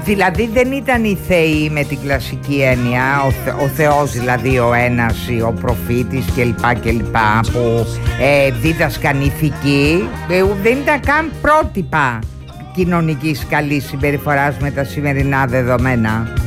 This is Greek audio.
Δηλαδή δεν ήταν οι θεοί με την κλασική έννοια, ο Θεός δηλαδή ο ένας, ο προφήτης κλπ που δίδασκαν ηθική, δεν ήταν καν πρότυπα κοινωνικής καλής συμπεριφοράς με τα σημερινά δεδομένα.